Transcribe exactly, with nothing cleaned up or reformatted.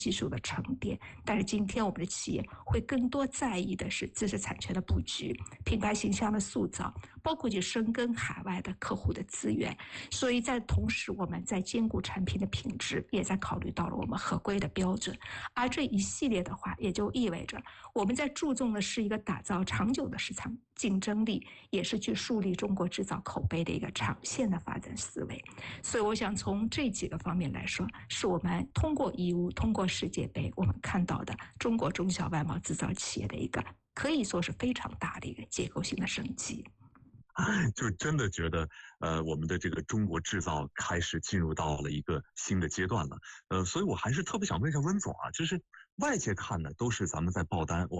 技术的沉淀，但是今天我们的企业会更多在意的是知识产权的布局、品牌形象的塑造，包括去深耕海外的客户的资源。所以在同时，我们在兼顾产品的品质，也在考虑到了我们合规的标准。而这一系列的话，也就意味着我们在注重的是一个打造长久的市场竞争力，也是去树立中国制造口碑的一个长线的发展思维。所以我想从这几个方面来说，是我们通过义乌、通过世界杯，我们看到的中国中小外贸制造企业的一个可以说是非常大的一个结构性的升级。 就真的觉得，呃，我们的这个中国制造开始进入到了一个新的阶段了。呃，所以我还是特别想问一下温总啊，就是外界看的都是咱们在爆单。